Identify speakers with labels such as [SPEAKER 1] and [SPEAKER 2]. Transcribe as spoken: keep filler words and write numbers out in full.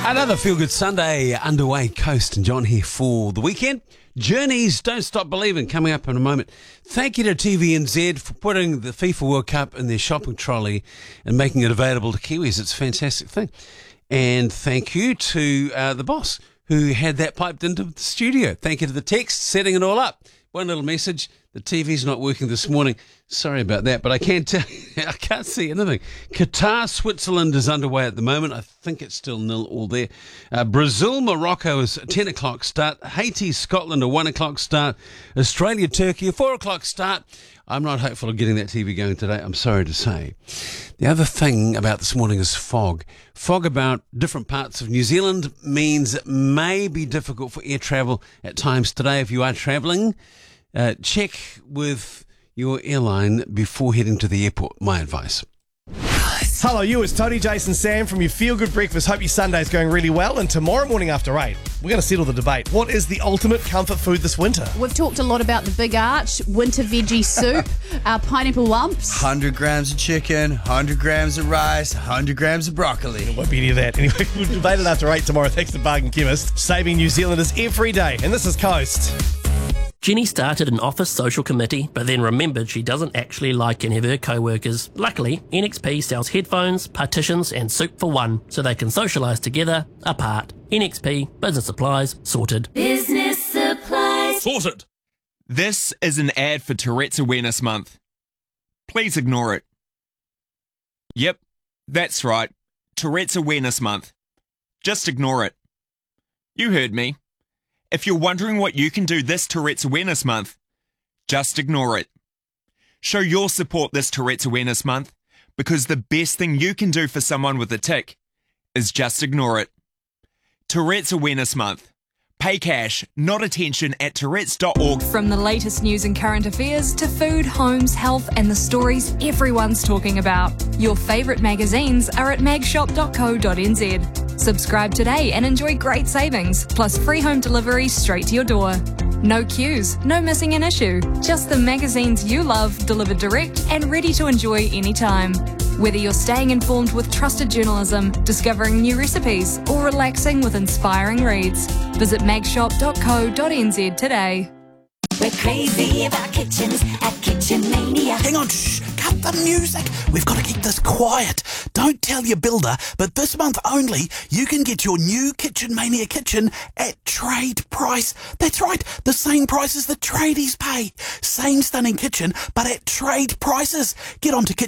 [SPEAKER 1] Another Feel Good Sunday underway. Coast and John here for the weekend. Journeys, Don't Stop Believing, coming up in a moment. Thank you to T V N Z for putting the FIFA World Cup in their shopping trolley and making it available to Kiwis. It's a fantastic thing. And thank you to uh, the boss who had that piped into the studio. Thank you to the text, setting it all up. One little message. The T V's not working this morning. Sorry about that, but I can't tell you, I can't see anything. Qatar, Switzerland is underway at the moment. I think it's still nil all there. Uh, Brazil, Morocco is a ten o'clock start. Haiti, Scotland, a one o'clock start. Australia, Turkey, a four o'clock start. I'm not hopeful of getting that T V going today, I'm sorry to say. The other thing about this morning is fog. Fog about different parts of New Zealand means it may be difficult for air travel at times today if you are travelling. Uh, check with your airline before heading to the airport, my advice.
[SPEAKER 2] Hello, you. It's Tony, Jason, Sam from your Feel Good Breakfast. Hope your Sunday's going really well. And tomorrow morning after eight, we're going to settle the debate. What is the ultimate comfort food this winter?
[SPEAKER 3] We've talked a lot about the Big Arch, winter veggie soup, our pineapple lumps.
[SPEAKER 4] one hundred grams of chicken, one hundred grams of rice, one hundred grams of broccoli.
[SPEAKER 2] It won't be any of that. Anyway, we'll debate it after eight tomorrow. Thanks to Bargain Chemist. Saving New Zealanders every day. And this is Coast.
[SPEAKER 5] Jenny started an office social committee, but then remembered she doesn't actually like any of her co-workers. Luckily, N X P sells headphones, partitions and soup for one, so they can socialise together, apart. N X P, business supplies, sorted.
[SPEAKER 6] Business supplies.
[SPEAKER 1] Sorted.
[SPEAKER 7] This is an ad for Tourette's Awareness Month. Please ignore it. Yep, that's right. Tourette's Awareness Month. Just ignore it. You heard me. If you're wondering what you can do this Tourette's Awareness Month, just ignore it. Show your support this Tourette's Awareness Month, because the best thing you can do for someone with a tic is just ignore it. Tourette's Awareness Month. Pay cash, not attention at tourettes dot org.
[SPEAKER 8] From the latest news and current affairs to food, homes, health and the stories everyone's talking about. Your favourite magazines are at mag shop dot co dot n z. Subscribe today and enjoy great savings, plus free home delivery straight to your door. No queues, no missing an issue. Just the magazines you love delivered direct and ready to enjoy anytime. Whether you're staying informed with trusted journalism, discovering new recipes, or relaxing with inspiring reads, visit mag shop dot co dot n z today.
[SPEAKER 6] We're crazy about kitchens at Kitchen Mania.
[SPEAKER 9] Hang on, shh, cut the music. We've got to keep this quiet. Don't tell your builder, but this month only, you can get your new Kitchen Mania kitchen at trade price. That's right, the same price as the tradies pay. Same stunning kitchen, but at trade prices. Get on to kitchen